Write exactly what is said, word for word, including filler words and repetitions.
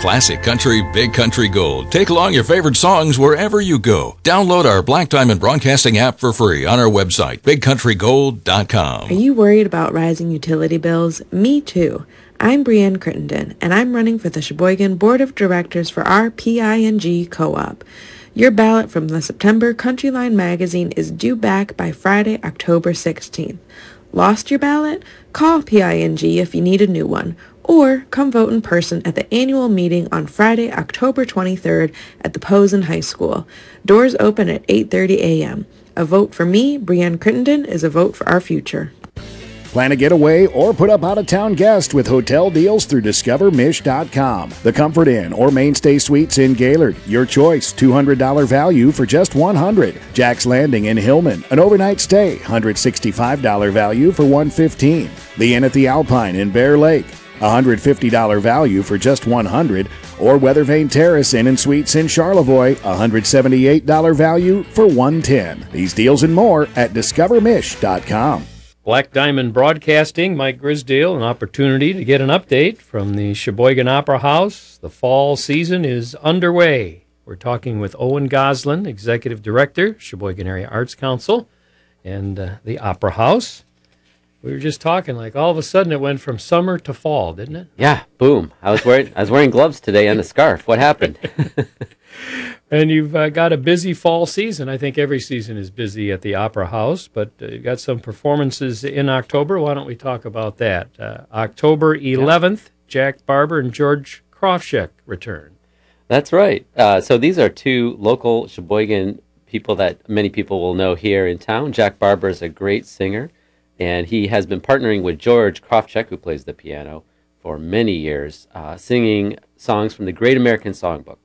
Classic country, big country gold. Take along your favorite songs wherever you go. Download our Black Diamond Broadcasting app for free on our website, big country gold dot com. Are you worried about rising utility bills? Me too. I'm Brienne Crittenden, and I'm running for the Sheboygan Board of Directors for our P I N G Co-op. Your ballot from the September Countryline magazine is due back by Friday, October sixteenth. Lost your ballot? Call P I N G if you need a new one, or come vote in person at the annual meeting on Friday, October twenty-third at the Posen High School. Doors open at eight thirty a.m. A vote for me, Brienne Crittenden, is a vote for our future. Plan a getaway or put up out-of-town guest with hotel deals through discover mish dot com. The Comfort Inn or Mainstay Suites in Gaylord. Your choice, two hundred dollars value for just one hundred dollars. Jack's Landing in Hillman, an overnight stay, one hundred sixty-five dollars value for one hundred fifteen dollars. The Inn at the Alpine in Bear Lake, one hundred fifty dollars value for just one hundred dollars. Or Weathervane Terrace Inn and Suites in Charlevoix, one hundred seventy-eight dollars value for one hundred ten dollars. These deals and more at discover mish dot com. Black Diamond Broadcasting, Mike Grisdale, an opportunity to get an update from the Sheboygan Opera House. The fall season is underway. We're talking with Owen Goslin, Executive Director, Sheboygan Area Arts Council, and uh, the Opera House. We were just talking, like all of a sudden it went from summer to fall, didn't it? Yeah, boom. I was wearing I was wearing gloves today and a scarf. What happened? And you've uh, got a busy fall season. I think every season is busy at the Opera House, but uh, you've got some performances in October. Why don't we talk about that? Uh, October eleventh, yeah. Jack Barber and George Krofschek return. That's right. Uh, so these are two local Sheboygan people that many people will know here in town. Jack Barber is a great singer, and he has been partnering with George Krofschek, who plays the piano, for many years, uh, singing songs from the Great American Songbook.